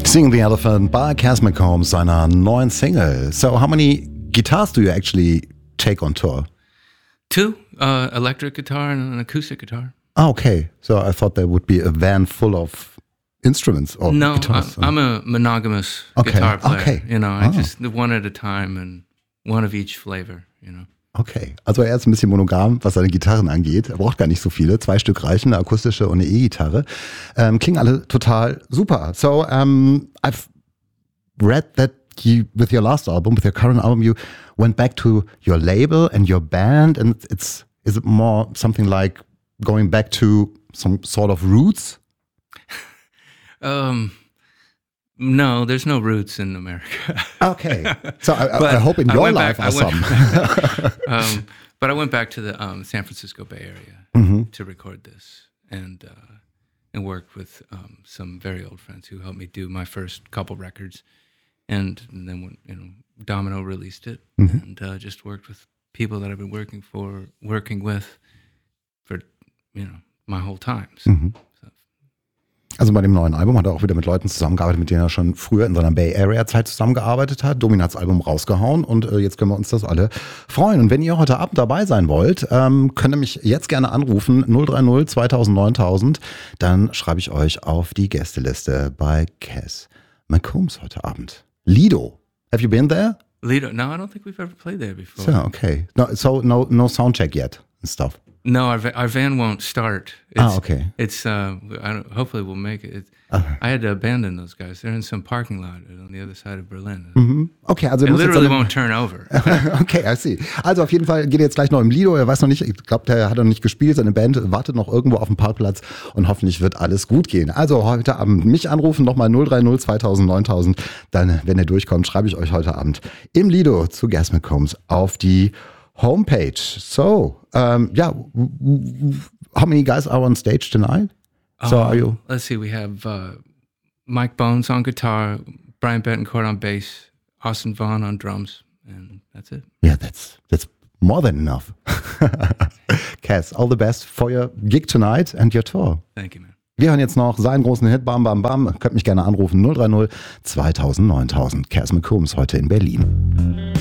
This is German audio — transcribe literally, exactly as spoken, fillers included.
Sing the Elephant by Cass McCombs, seiner neuen Single. So, how many guitars do you actually take on tour? Two, uh, electric guitar and an acoustic guitar. Ah, okay. So I thought there would be a van full of instruments or no, guitars. I'm, I'm a monogamous okay. guitar player. Okay. You know, I oh. just one at a time and one of each flavor, you know. Okay, also er ist ein bisschen monogam, was seine Gitarren angeht. Er braucht gar nicht so viele. Zwei Stück reichen, eine akustische und eine E-Gitarre. Ähm, klingen alle total super. So, um, I've read that you, with your last album, with your current album, you went back to your label and your band. And it's, is it more something like going back to some sort of roots? um... No, there's no roots in America. Okay. So I, I hope in your life back, are went, some. um, but I went back to the um, San Francisco Bay Area mm-hmm. to record this and uh, and worked with um, some very old friends who helped me do my first couple records. And, and then when you know Domino released it mm-hmm. and uh, just worked with people that I've been working for, working with for, you know, my whole time. So, mm-hmm. Also bei dem neuen Album hat er auch wieder mit Leuten zusammengearbeitet, mit denen er schon früher in seiner Bay Area Zeit zusammengearbeitet hat. Domin hat das Album rausgehauen und äh, jetzt können wir uns das alle freuen. Und wenn ihr heute Abend dabei sein wollt, ähm, könnt ihr mich jetzt gerne anrufen, null drei null zweitausend neuntausend. Dann schreibe ich euch auf die Gästeliste bei Cass McCombs heute Abend. Lido, have you been there? Lido, no, I don't think we've ever played there before. So, okay. No, so no, no sound check yet and stuff. No, our, our van won't start. It's, ah, okay. It's uh, I don't, hopefully we'll make it. It's, uh-huh. I had to abandon those guys. They're in some parking lot on the other side of Berlin. Mhm. Okay, also it literally jetzt won't turn over. Okay, I see. Also auf jeden Fall geht er jetzt gleich noch im Lido. Er weiß noch nicht, ich glaube, der hat noch nicht gespielt. Seine Band wartet noch irgendwo auf dem Parkplatz und hoffentlich wird alles gut gehen. Also heute Abend mich anrufen, nochmal null drei null zweitausend neuntausend. Dann, wenn er durchkommt, schreibe ich euch heute Abend im Lido zu Cass McCombs auf die homepage. So, um, yeah, how many guys are on stage tonight? So uh, are you? Let's see, we have uh, Mike Bones on guitar, Brian Betancourt on bass, Austin Vaughn on drums, and that's it. Yeah, that's that's more than enough. Cass, all the best for your gig tonight and your tour. Thank you, man. Wir hören jetzt noch seinen großen Hit, Bam Bam Bam. Könnt mich gerne anrufen, null drei null zweitausend neuntausend. Cass McCombs heute in Berlin.